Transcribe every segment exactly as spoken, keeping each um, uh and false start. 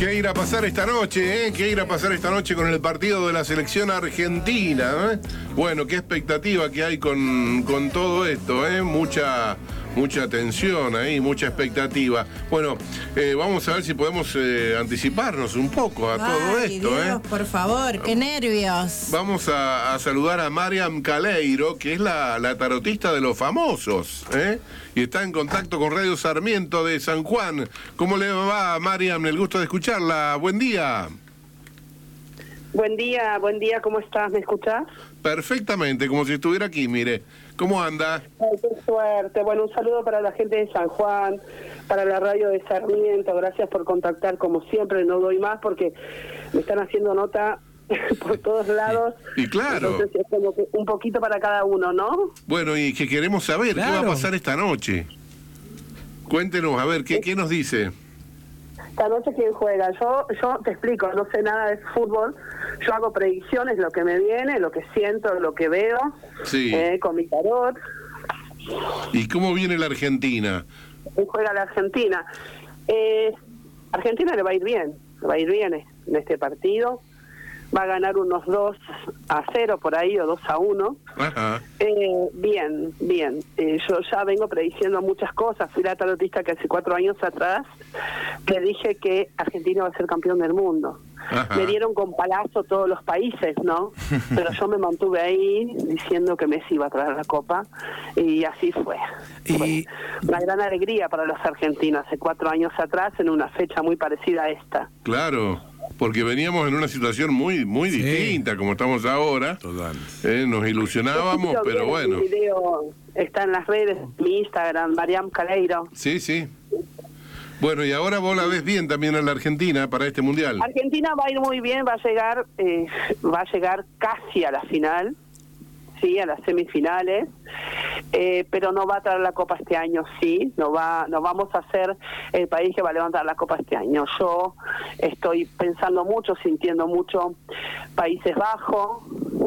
¿Qué irá a pasar esta noche, eh? ¿Qué irá a pasar esta noche con el partido de la selección argentina, eh? Bueno, qué expectativa que hay con, con todo esto, eh. Mucha... Mucha tensión ahí, mucha expectativa. Bueno, eh, vamos a ver si podemos eh, anticiparnos un poco a Ay, todo esto. Dios, ¿eh? por favor, qué nervios. Vamos a, a saludar a Mariam Caleiro, que es la, la tarotista de los famosos, ¿eh? Y está en contacto con Radio Sarmiento de San Juan. ¿Cómo le va, Mariam? El gusto de escucharla. Buen día. Buen día, buen día, ¿cómo estás? ¿Me escuchás? Perfectamente, como si estuviera aquí, mire. ¿Cómo anda? Ay, qué suerte. Bueno, un saludo para la gente de San Juan, para la radio de Sarmiento. Gracias por contactar, como siempre. No doy más porque me están haciendo nota por todos lados. Y, y claro. Entonces es como que un poquito para cada uno, ¿no? Bueno, y que queremos saber Claro. qué va a pasar esta noche. Cuéntenos, a ver, ¿qué, qué nos dice? Esta noche, ¿quién juega? Yo yo te explico, no sé nada de fútbol. Yo hago predicciones, lo que me viene, lo que siento, lo que veo, Sí. eh, con mi tarot. ¿Y cómo viene la Argentina? Y juega la Argentina. Eh, Argentina le va a ir bien, le va a ir bien en este partido. Va a ganar unos dos a cero por ahí, o dos a uno. Ajá. Eh, bien, bien. Eh, yo ya vengo prediciendo muchas cosas. Fui la tarotista que hace cuatro años atrás le dije que Argentina va a ser campeón del mundo. Ajá. Me dieron con palazo todos los países, ¿no? Pero yo me mantuve ahí diciendo que Messi iba a traer la copa, y así fue. Y- Fue una gran alegría para los argentinos hace cuatro años atrás, en una fecha muy parecida a esta. Claro, porque veníamos en una situación muy muy Sí. distinta como estamos ahora. Total. Eh, nos ilusionábamos, Yo pero vi bueno. El video está en las redes, mi Instagram, Mariam Caleiro. Sí, sí. Bueno, y ahora vos la ves bien también en la Argentina para este mundial. Argentina va a ir muy bien, va a llegar, eh, va a llegar casi a la final, sí, a las semifinales, eh, pero no va a traer la copa este año, sí, no va, no vamos a ser el país que va a levantar la copa este año. Yo estoy pensando mucho, sintiendo mucho Países Bajos.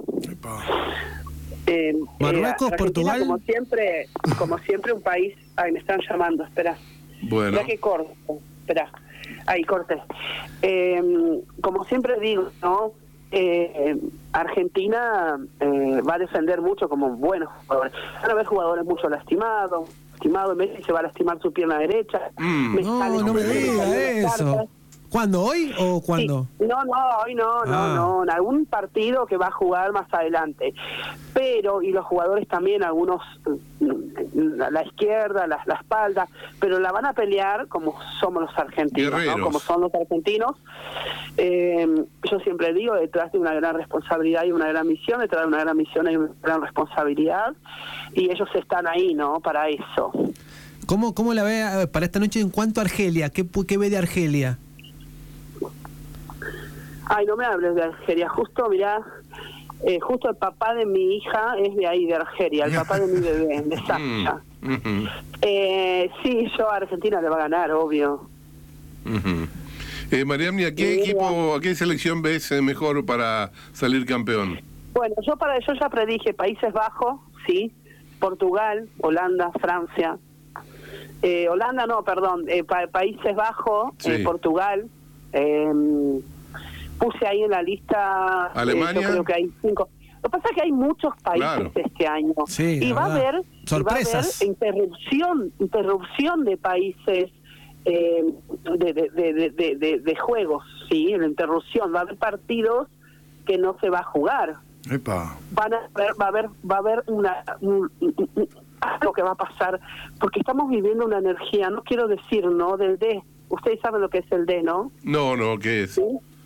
Eh, Marruecos, Argentina, Portugal. como siempre, como siempre un país. Ay, me están llamando, espera. Bueno, Ya que corto, espera, ahí corté. Eh, como siempre digo, ¿no? Eh, Argentina eh, va a defender mucho como buenos jugadores. Van a haber jugadores mucho lastimados. Lastimado, Messi se va a lastimar su pierna derecha. Mm. Me No, sale- no me diga salen las eso. cartas. ¿Cuándo? ¿Hoy o cuándo? Sí. No, no, hoy no, no, Ah. no, en algún partido que va a jugar más adelante. Pero, y los jugadores también, algunos, mm, la, la izquierda, la, la espalda, pero la van a pelear como somos los argentinos, Guerreros. ¿no? Como son los argentinos. Eh, yo siempre digo, detrás de una gran responsabilidad hay una gran misión, detrás de una gran misión hay una gran responsabilidad, y ellos están ahí, ¿no? Para eso. ¿Cómo, cómo la ve eh, para esta noche en cuanto a Argelia? ¿Qué, pu- qué ve de Argelia? Ay, no me hables de Argelia, justo, mirá, eh, justo el papá de mi hija es de ahí, de Argelia, el papá de mi bebé, de Mm, Sasha. ujú, Eh, sí, yo a Argentina le va a ganar, obvio. ujú. Eh, Mariam, ¿y a qué Sí, equipo, a qué selección ves eh, mejor para salir campeón? Bueno, yo para yo ya predije Países Bajos, sí, Portugal, Holanda, Francia. Eh, Holanda no, perdón, eh, pa- Países Bajos, Sí. eh, Portugal. Eh, puse ahí en la lista, eh, ¿Alemania? yo creo que hay cinco. Lo que pasa es que hay muchos países Claro. este año. Sí, y la va a verdad. haber Sorpresas. y va a haber interrupción, interrupción de países, eh, de, de, de, de, de, de- de juegos, sí, la interrupción. Va a haber partidos que no se va a jugar. Epa. Van a haber, va a haber, va a haber una un- un- un- algo que va a pasar, porque estamos viviendo una energía, no quiero decir, ¿no? Del D. Ustedes saben lo que es el D, ¿no? No, no, ¿qué es? ¿Sí?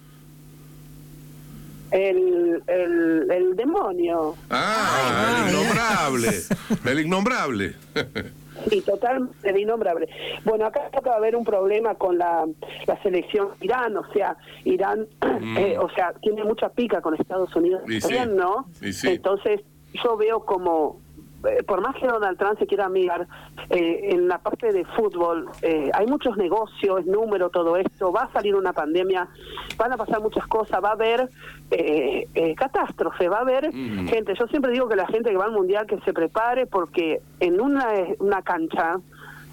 El, el, el demonio. Ah, el innombrable. El innombrable. Sí, totalmente innombrable. Bueno, acá va a haber un problema con la, la selección Irán, o sea, Irán, Mm. eh, o sea, tiene mucha pica con Estados Unidos Y sí, también, ¿no? y sí. Entonces, yo veo como, eh, por más que Donald Trump se quiera mirar, eh, en la parte de fútbol, eh, hay muchos negocios, número, todo esto, va a salir una pandemia, van a pasar muchas cosas, va a haber eh, eh, catástrofe, va a haber Mm. gente, yo siempre digo que la gente que va al mundial que se prepare, porque en una, una cancha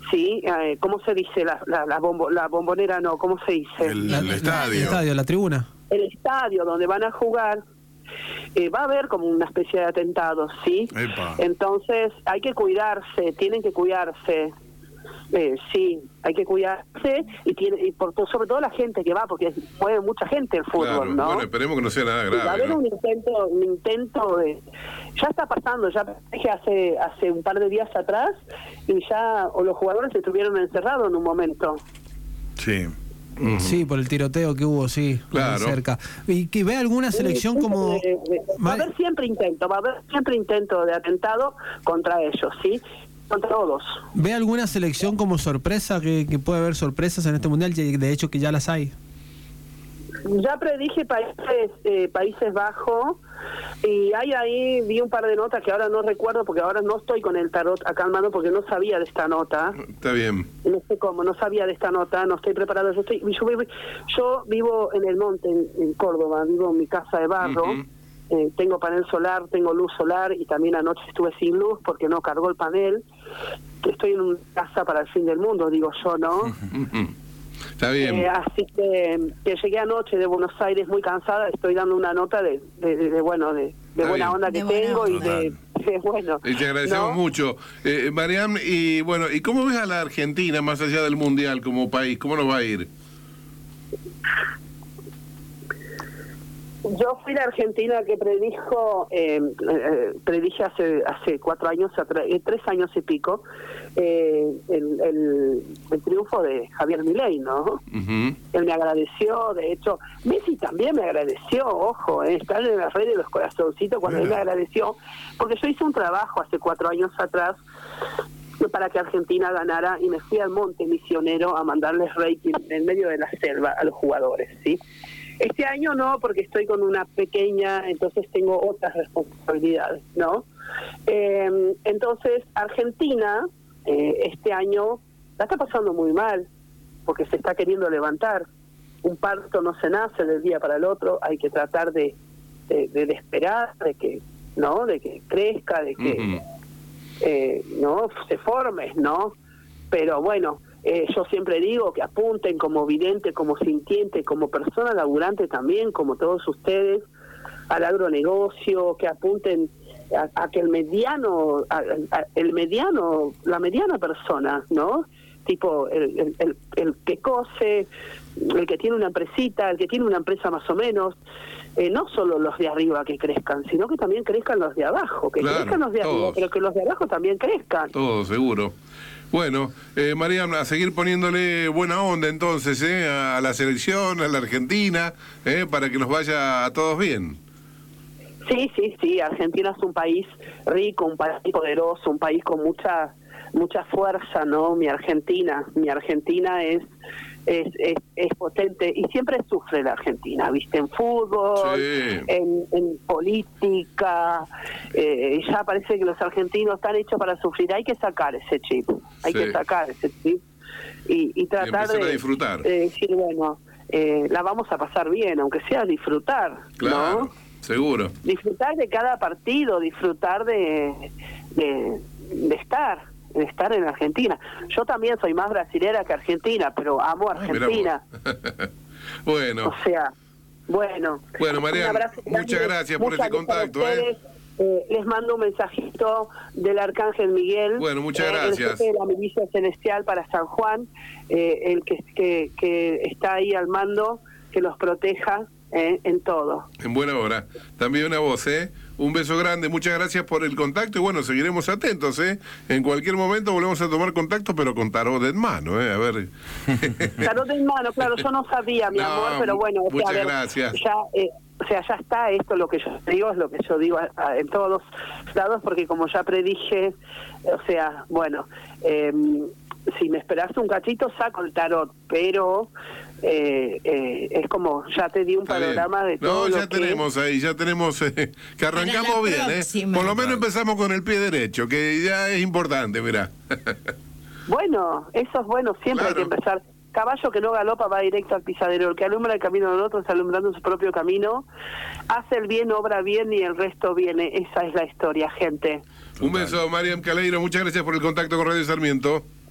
¿sí? Eh, ¿Cómo se dice? La, la, la, bombo, la bombonera, no, ¿cómo se dice? El, La- el estadio. El estadio, la tribuna. El estadio donde van a jugar, eh, va a haber como una especie de atentado, ¿sí? Epa. Entonces hay que cuidarse, tienen que cuidarse. Eh, sí, hay que cuidarse y, tiene, y por todo, sobre todo la gente que va, porque mueve mucha gente el fútbol, Claro. ¿no? Bueno, esperemos que no sea nada Y va a grave, haber ¿no? un intento, un intento de... Ya está pasando, ya dije hace hace un par de días atrás y ya o los jugadores estuvieron encerrados en un momento. Sí. Ujú. Sí, por el tiroteo que hubo, sí, Claro. cerca. ¿Y que ve alguna selección Sí, como... eh, eh, va a haber siempre intento, va a haber siempre intento de atentado contra ellos, ¿sí? Contra todos. ¿Ve alguna selección como sorpresa, que, que puede haber sorpresas en este mundial? Y de hecho que ya las hay. Ya predije países eh, Países Bajos y hay ahí, vi un par de notas que ahora no recuerdo porque ahora no estoy con el tarot acá en mano porque no sabía de esta nota. Está bien. No sé cómo, no sabía de esta nota, no estoy preparado. Yo, estoy, yo, vivo, yo vivo en el monte, en, en Córdoba, vivo en mi casa de barro. Ujú. Eh, tengo panel solar, tengo luz solar y también anoche estuve sin luz porque no cargó el panel. Estoy en una casa para el fin del mundo, digo yo, ¿no? Ujú. Está bien. Eh, así que, que llegué anoche de Buenos Aires muy cansada, estoy dando una nota de, de, de, de bueno, de, de Está buena bien. onda que De buena tengo y onda. de, de bueno. Y te agradecemos ¿no? mucho. Eh, Mariam, y bueno, ¿y cómo ves a la Argentina más allá del Mundial como país? ¿Cómo nos va a ir? Yo fui la Argentina que predijo, eh, eh, predije hace hace cuatro años, atra- eh, tres años y pico, eh, el, el, el triunfo de Javier Milei, ¿no? Ujú. Él me agradeció, de hecho, Messi también me agradeció, ojo, eh, están en las redes los corazoncitos cuando él me Mira. agradeció, porque yo hice un trabajo hace cuatro años atrás para que Argentina ganara y me fui al monte misionero a mandarles reiki en medio de la selva a los jugadores, ¿sí? Este año no, porque estoy con una pequeña, entonces tengo otras responsabilidades, ¿no? Eh, entonces, Argentina eh, este año la está pasando muy mal, porque se está queriendo levantar. Un parto no se nace del día para el otro, hay que tratar de, de, de, de esperar, de que, ¿no? De que crezca, de que, Ujú. eh, ¿no? Se forme, ¿no? Pero bueno... Eh, yo siempre digo que apunten como vidente, como sintiente, como persona laburante también, como todos ustedes, al agronegocio, que apunten a, a que el mediano, a, a- el mediano, la mediana persona, ¿no? Tipo el, el, el, el que cose, el que tiene una empresita, el que tiene una empresa más o menos, eh, no solo los de arriba que crezcan, sino que también crezcan los de abajo, que Claro, crezcan los de arriba, todos. pero que los de abajo también crezcan. Todo seguro. Bueno, eh, Mariam, a seguir poniéndole buena onda entonces, ¿eh? A la selección, a la Argentina, ¿eh? Para que nos vaya a todos bien. Sí, sí, sí, Argentina es un país rico, un país poderoso, un país con mucha mucha fuerza, ¿no? Mi Argentina, mi Argentina es es, es, es potente y siempre sufre la Argentina, ¿viste? En fútbol, Sí. en, en política, eh, ya parece que los argentinos están hechos para sufrir, hay que sacar ese chip, hay Sí. que sacar ese chip y, y tratar empezar a de, disfrutar. de decir, bueno, eh, la vamos a pasar bien, aunque sea disfrutar, Claro, ¿no? seguro. Disfrutar de cada partido, disfrutar de, de, de estar, de estar en Argentina. Yo también soy más brasilera que argentina, pero amo Ah, mirá Argentina. vos. Bueno, O sea, bueno. Bueno, Mariam, un abrazo muchas grande, gracias por muchas este gracias a contacto, ¿eh? ustedes. Eh, les mando un mensajito del Arcángel Miguel. Bueno, muchas eh, gracias. El jefe de la milicia celestial para San Juan, eh, el que, que, que está ahí al mando, que los proteja eh, en todo. en buena hora. También una voz, ¿eh? Un beso grande, muchas gracias por el contacto y bueno, seguiremos atentos, ¿eh? En cualquier momento volvemos a tomar contacto, pero con tarot en mano, ¿eh? A ver. Tarot en mano, claro, yo no sabía, mi No, amor, pero bueno, o sea, muchas a ver, gracias. ya, eh, o sea, ya está esto, lo que yo digo es lo que yo digo a- a- en todos lados, porque como ya predije, o sea, bueno, eh, si me esperas un cachito saco el tarot, pero eh, eh, es como, ya te di un Está bien. panorama de No, todo ya lo que... tenemos ahí, ya tenemos eh, que arrancamos Para la bien, ¿eh? próxima. Por lo menos empezamos con el pie derecho, que ya es importante, mirá. Bueno, eso es bueno, siempre Claro. hay que empezar. Caballo que no galopa va directo al pisadero. El que alumbra el camino del otro está alumbrando su propio camino. Hace el bien, obra bien y el resto viene. Esa es la historia, gente. Un beso, Mariam Caleiro, muchas gracias por el contacto con Radio Sarmiento.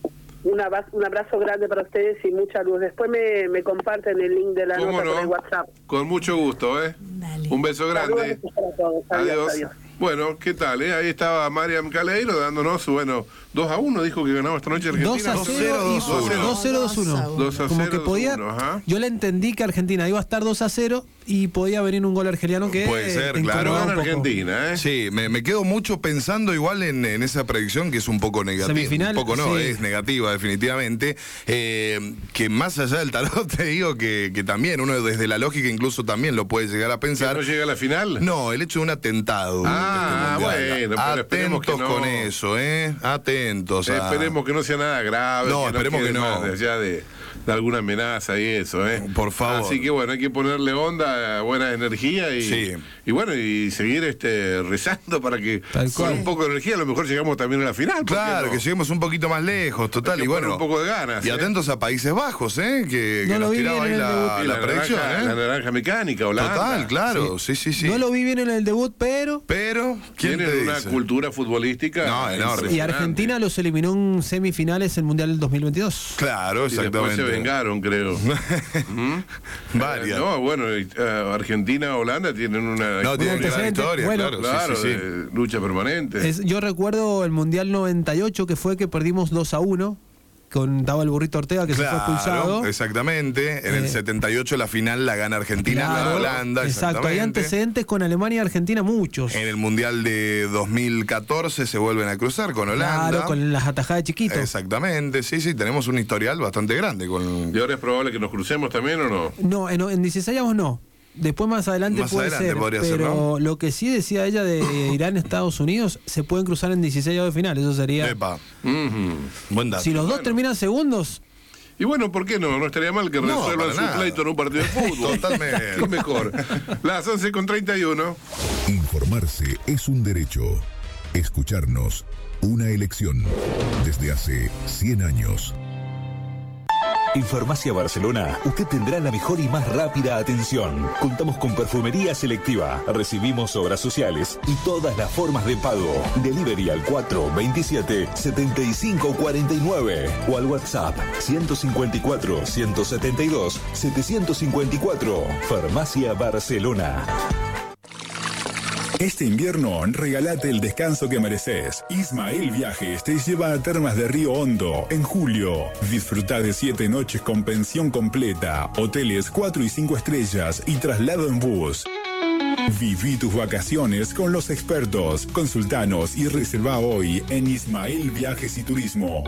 Un abrazo, un abrazo grande para ustedes y mucha luz. Después me, me comparten el link de la ¿Cómo nota no? por el WhatsApp. Con mucho gusto, ¿eh? Dale. Un beso grande. Saludos para todos. Adiós, Adiós. adiós. Bueno, ¿qué tal? Eh? Ahí estaba Mariam Caleiro dándonos, bueno, dos a uno dijo que ganaba esta noche Argentina. dos a cero y dos a cero. dos cero dos uno. dos a Como cero, que podía, dos a uno, ajá. yo le entendí que Argentina iba a estar dos a cero y podía venir un gol argeliano que Puede ser, eh, claro. incomodaba Gana un poco. Argentina, ¿eh? Sí, me, me quedo mucho pensando igual en, en esa predicción que es un poco negativa. Semifinal, Un poco no, sí. es negativa definitivamente. Eh, que más allá del tarot te digo que, que también uno desde la lógica incluso también lo puede llegar a ¿Que pensar. no llega a la final? No, el hecho de un atentado. Ah, este mundial. bueno, pero esperemos que Atentos no. con eso, ¿eh? Atentos. a- Esperemos que no sea nada grave. No, esperemos quede que no. más de allá de, de alguna amenaza y eso, ¿eh? Por favor. Así que bueno, hay que ponerle onda, buena energía y, Sí. y bueno, y seguir este rezando para que Tal con cual. un poco de energía a lo mejor llegamos también a la final. ¿por qué Claro, no? que lleguemos un poquito más lejos, total. Hay que Y bueno, poner un poco de ganas, y ¿eh? atentos a Países Bajos, ¿eh? Que, que No lo nos vi tiraba bien ahí en el la, Y la predicción, naranja, la ¿eh? naranja mecánica, Holanda. Total, claro, sí, sí, sí. No lo vi bien en el debut, pero Pero, ¿quién Tienen te una dice? cultura futbolística. No, enorme. y impresionante. Argentina los eliminó en semifinales en Mundial del dos mil veintidós. Claro, Y después exactamente. se vengaron, creo. ¿Mm? Varias. Eh, No, bueno, y, eh, Argentina, Holanda tienen una No, tiene Bueno, gran antecedente. historia, Bueno, claro. claro, sí, sí, sí. de lucha permanente. Es- yo recuerdo el Mundial noventa y ocho que fue que perdimos dos a uno con estaba el burrito Ortega que se fue expulsado. Claro, exactamente. En el Eh, setenta y ocho la final la gana Argentina, Claro, la Holanda, exacto, hay exactamente. antecedentes con Alemania y Argentina muchos. En el Mundial de dos mil catorce se vuelven a cruzar con Holanda. Claro, con las atajadas de chiquitos. Exactamente, sí, sí, tenemos un historial bastante grande con... ¿Y ahora es probable que nos crucemos también o no? No, en, en dieciséis avos no. Después más adelante Más puede adelante ser, podría pero ser, ¿no? lo que sí decía ella de Irán Estados Unidos se pueden cruzar en dieciséis avos de final, eso sería. Epa, Ujú. buen dato. Si los dos Bueno. terminan segundos, Y bueno, ¿por qué no? No estaría mal que No, resuelvan para su nada. pleito en un partido de fútbol. Totalmente. Qué mejor. Las once con treinta y uno. Informarse es un derecho. Escucharnos, una elección. Desde hace cien años. En Farmacia Barcelona, usted tendrá la mejor y más rápida atención. Contamos con perfumería selectiva, recibimos obras sociales y todas las formas de pago. Delivery al cuatro veintisiete setenta y cinco cuarenta y nueve o al WhatsApp ciento cincuenta y cuatro ciento setenta y dos setecientos cincuenta y cuatro. Farmacia Barcelona. Este invierno, regálate el descanso que mereces. Ismael Viajes te lleva a Termas de Río Hondo en julio. Disfruta de siete noches con pensión completa, hoteles cuatro y cinco estrellas y traslado en bus. Viví tus vacaciones con los expertos. Consultanos y reserva hoy en Ismael Viajes y Turismo.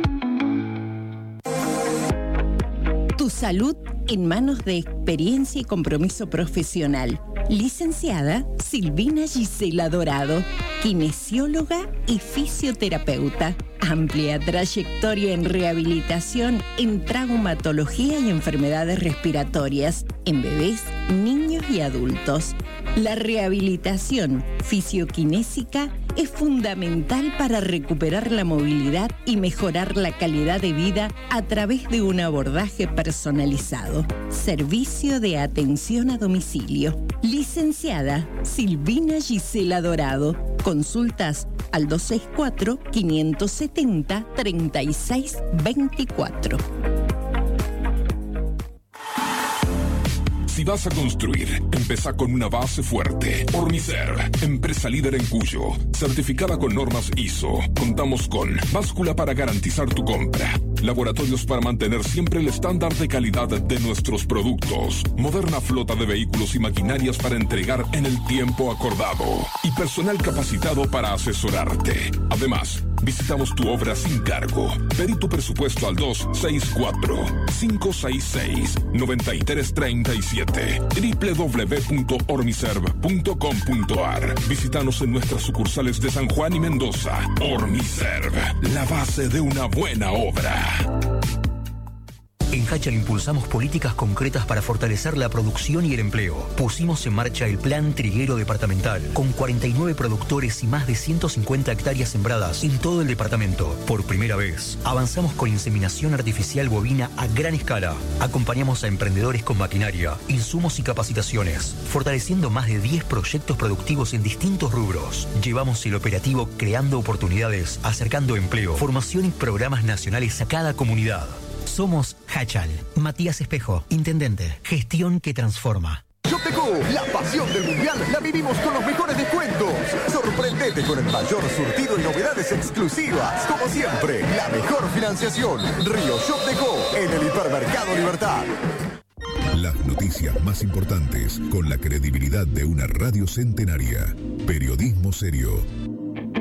Tu salud en manos de experiencia y compromiso profesional. Licenciada Silvina Gisela Dorado, kinesióloga y fisioterapeuta. Amplia trayectoria en rehabilitación, en traumatología y enfermedades respiratorias, en bebés, niños y adultos. La rehabilitación fisioquinésica es fundamental para recuperar la movilidad y mejorar la calidad de vida a través de un abordaje personalizado. Servicio de atención a domicilio. Licenciada Silvina Gisela Dorado. Consultas al dos seis cuatro, cinco siete cero, tres seis dos cuatro. Si vas a construir, empezá con una base fuerte. Ormiser, empresa líder en Cuyo, certificada con normas I S O. Contamos con báscula para garantizar tu compra, laboratorios para mantener siempre el estándar de calidad de nuestros productos, moderna flota de vehículos y maquinarias para entregar en el tiempo acordado y personal capacitado para asesorarte. Además, visitamos tu obra sin cargo. Pedí tu presupuesto al dos seis cuatro, cinco seis seis, nueve tres tres siete. doble u doble u doble u punto ormiserv punto com punto a r. Visítanos en nuestras sucursales de San Juan y Mendoza. Ormiserv, la base de una buena obra. En Hachal impulsamos políticas concretas para fortalecer la producción y el empleo. Pusimos en marcha el Plan Triguero Departamental, con cuarenta y nueve productores y más de ciento cincuenta hectáreas sembradas en todo el departamento. Por primera vez, avanzamos con inseminación artificial bovina a gran escala. Acompañamos a emprendedores con maquinaria, insumos y capacitaciones, fortaleciendo más de diez proyectos productivos en distintos rubros. Llevamos el operativo creando oportunidades, acercando empleo, formación y programas nacionales a cada comunidad. Somos Hachal. Matías Espejo, Intendente. Gestión que transforma. Shopdeco, la pasión del mundial la vivimos con los mejores descuentos. Sorprendete con el mayor surtido y novedades exclusivas. Como siempre, la mejor financiación. Río Shopdeco, en el Hipermercado Libertad. Las noticias más importantes con la credibilidad de una radio centenaria. Periodismo serio.